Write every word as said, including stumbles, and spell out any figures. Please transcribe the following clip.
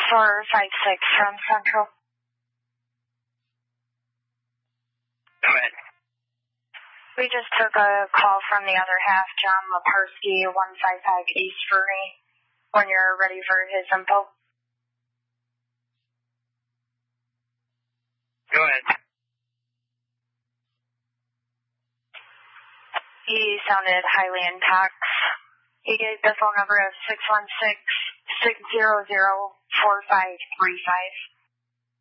four five six from Central. Go ahead. We just took a call from the other half, John Leparsky, one five five East Fernie, when you're ready for his info. Go ahead. He sounded highly intact. He gave the phone number of six one six, six zero zero, four five three five.